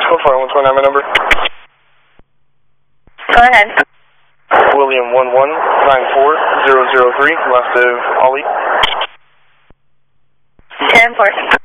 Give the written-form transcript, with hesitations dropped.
what's my number? Go ahead. William 1194003, last of Ollie. 10-4.